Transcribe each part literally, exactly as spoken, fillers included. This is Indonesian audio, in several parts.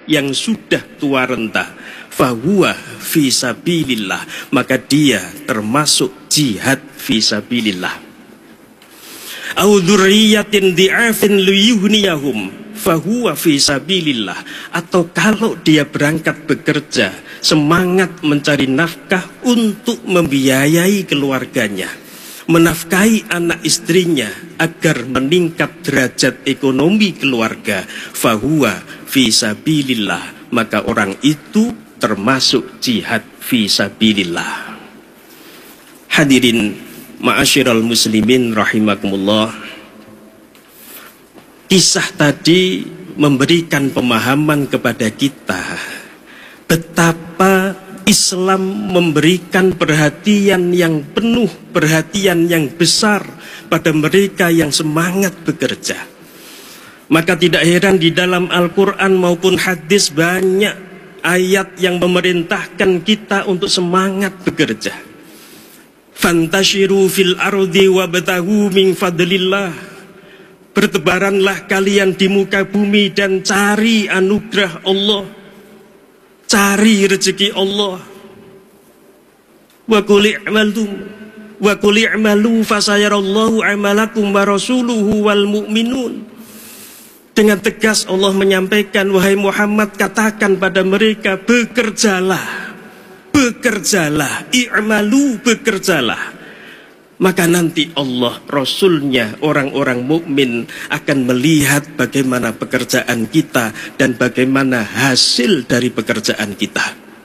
yang sudah tua renta, fahuwa fi sabilillah, maka dia termasuk jihad fi sabilillah. Au dzurriyyatin di'afin liyuhniyahum, fahuwa fi sabilillah. Atau kalau dia berangkat bekerja, semangat mencari nafkah untuk membiayai keluarganya, menafkahi anak istrinya agar meningkat derajat ekonomi keluarga, fahuwa fi sabilillah, maka orang itu termasuk jihad fi sabilillah. Hadirin ma'asyiral muslimin rahimakumullah, kisah tadi memberikan pemahaman kepada kita betapa Islam memberikan perhatian yang penuh, perhatian yang besar pada mereka yang semangat bekerja. Maka tidak heran di dalam Al-Quran maupun hadis banyak ayat yang memerintahkan kita untuk semangat bekerja. Fantashiru fil ardi wabtaghu min fadlillah. Bertebaranlah kalian di muka bumi dan cari anugerah Allah, cari rezeki Allah. Wa qul i'malu wa qul i'malu fasayarallahu 'amalakum wa rasuluhu wal mu'minun. Dengan tegas Allah menyampaikan, wahai Muhammad, katakan pada mereka, bekerjalah, bekerjalah, i'malu, bekerjalah. Maka nanti Allah, Rasulnya, orang-orang mukmin akan melihat bagaimana pekerjaan kita dan bagaimana hasil dari pekerjaan kita.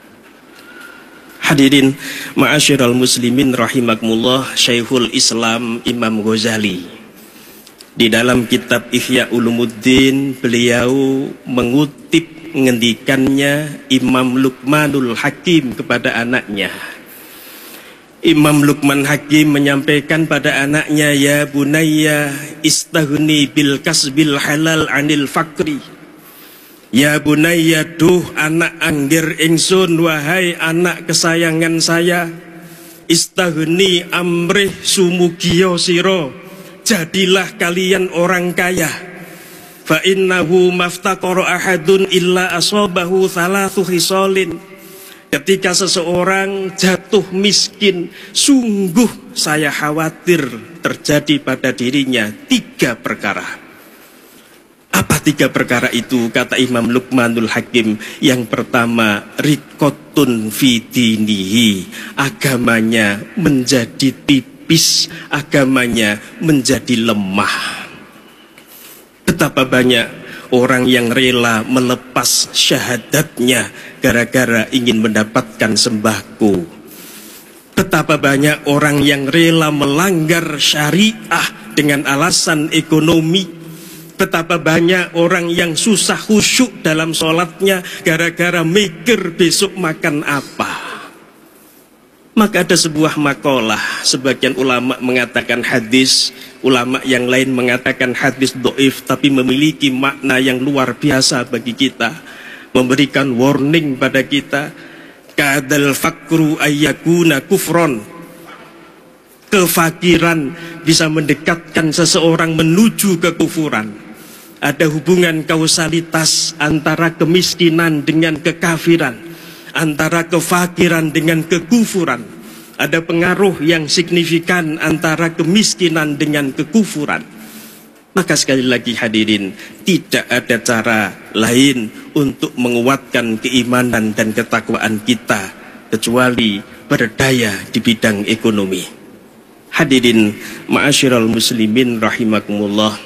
Hadirin ma'asyiral muslimin rahimakumullah, Syekhul Islam Imam Ghazali di dalam kitab Ihya Ulumuddin, beliau mengutip ngendikannya Imam Luqmanul Hakim kepada anaknya. Imam Luqman Hakim menyampaikan pada anaknya, ya bunayya istaghni bil kasbil halal anil fakri. Ya bunayya, duh anak anggir ingsun, wahai anak kesayangan saya, istaghni amrih sumugiyo siro, jadilah kalian orang kaya. Fa innahu maftaqara ahadun illa asabahu thalathu khisalin. Ketika seseorang jatuh miskin, sungguh saya khawatir terjadi pada dirinya tiga perkara. Apa tiga perkara itu? Kata Imam Luqmanul Hakim, yang pertama, riqatun fi dinihi, agamanya menjadi tipis, agamanya menjadi lemah. Betapa banyak orang yang rela melepas syahadatnya gara-gara ingin mendapatkan sembako. Betapa banyak orang yang rela melanggar syariah dengan alasan ekonomi. Betapa banyak orang yang susah khusyuk dalam sholatnya gara-gara mikir besok makan apa. Maka ada sebuah makalah, sebagian ulama mengatakan hadis, ulama yang lain mengatakan hadis do'if, tapi memiliki makna yang luar biasa bagi kita, memberikan warning pada kita. Kadal fakru ayyakuna kufron, kefakiran bisa mendekatkan seseorang menuju kekufuran. Ada hubungan kausalitas antara kemiskinan dengan kekafiran, antara kefakiran dengan kekufuran. Ada pengaruh yang signifikan antara kemiskinan dengan kekufuran. Maka sekali lagi hadirin, tidak ada cara lain untuk menguatkan keimanan dan ketakwaan kita kecuali berdaya di bidang ekonomi. Hadirin ma'asyiral muslimin rahimakumullah.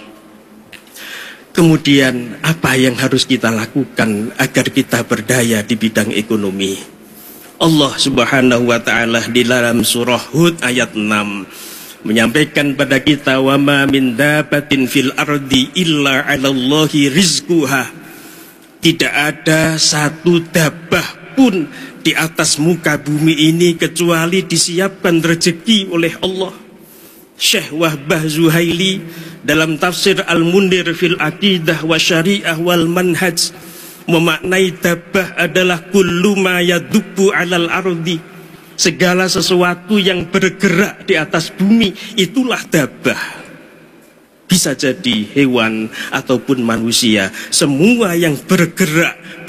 Kemudian apa yang harus kita lakukan agar kita berdaya di bidang ekonomi? Allah subhanahu wa ta'ala di dalam surah Hud ayat enam menyampaikan pada kita, wa ma min dabatin fil ardi illa 'alallahi rizquha. Tidak ada satu dabah pun di atas muka bumi ini kecuali disiapkan rezeki oleh Allah. Syekh Wahbah Zuhaili dalam tafsir Al-Mundir fil Aqidah wa Syariah wal Manhaj memaknai dabah adalah kullu ma yadubbu 'alal ardi. Segala sesuatu yang bergerak di atas bumi itulah dabah. Bisa jadi hewan ataupun manusia, semua yang bergerak